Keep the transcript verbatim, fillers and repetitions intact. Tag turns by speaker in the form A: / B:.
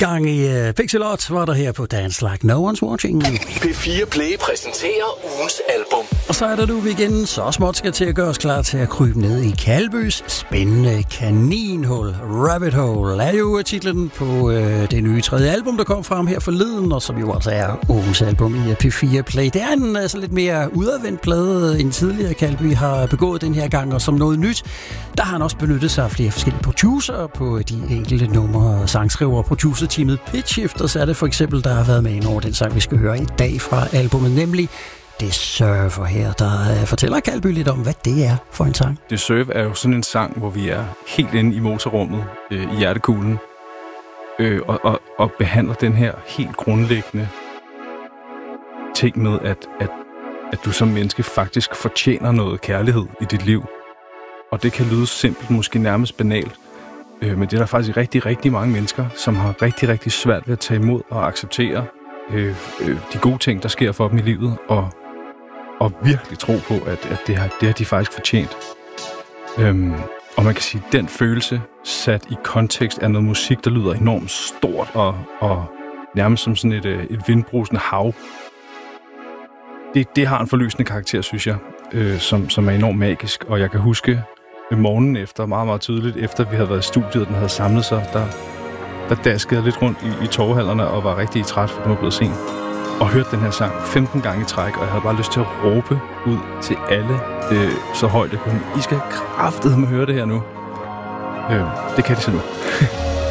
A: Gang i uh, Pixelot var der her på Dance Like No One's Watching.
B: P fire Play præsenterer ugens album.
A: Og så er det nu, vi igen så småt skal til at gøre os klar til at krybe ned i Kalbys spændende kaninhul. Rabbit Hole er jo titlen på uh, det nye tredje album, der kom frem her forleden, og som jo altså er ugens album i P fire Play. Det er en altså lidt mere udadvendt plade end tidligere Kalby har begået den her gang, og som noget nyt, der har han også benyttet sig af flere forskellige producer på de enkelte numre. Sangskriver og producerteamet Pitch Shifters er det for eksempel, der har været med ind over den sang, vi skal høre i dag fra albumet, nemlig Deserve her, der fortæller Kalby lidt om, hvad det er for en sang.
C: Deserve er jo sådan en sang, hvor vi er helt inde i motorrummet, øh, i hjertekuglen, øh, og, og, og behandler den her helt grundlæggende ting med, at, at, at du som menneske faktisk fortjener noget kærlighed i dit liv. Og det kan lyde simpelt, måske nærmest banalt, øh, men det er der faktisk rigtig, rigtig mange mennesker, som har rigtig, rigtig svært ved at tage imod og acceptere øh, øh, de gode ting, der sker for dem i livet, og, og virkelig tro på, at, at det, har, det har de faktisk fortjent. Øhm, og man kan sige, at den følelse sat i kontekst af noget musik, der lyder enormt stort og, og nærmest som sådan et, et vindbrusende hav, det, det har en forløsende karakter, synes jeg, øh, som, som er enormt magisk. Og jeg kan huske morgenen efter, meget, meget tydeligt, efter vi havde været i studiet, og den havde samlet sig, der, der daskede jeg lidt rundt i, i toghallerne og var rigtig træt, for den var blevet sent. Og hørte den her sang femten gange i træk, og jeg havde bare lyst til at råbe ud til alle øh, så højt jeg kunne. I skal kraftedeme høre det her nu. Øh, det kan de så nu.